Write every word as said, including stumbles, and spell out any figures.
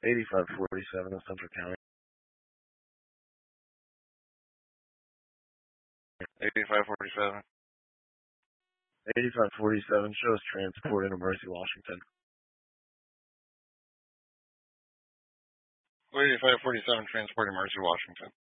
eighty-five forty-seven in Central County. eighty-five forty-seven. eighty-five forty-seven shows transport into Mercy, Washington. eighty-five forty-seven transport in Mercy, Washington.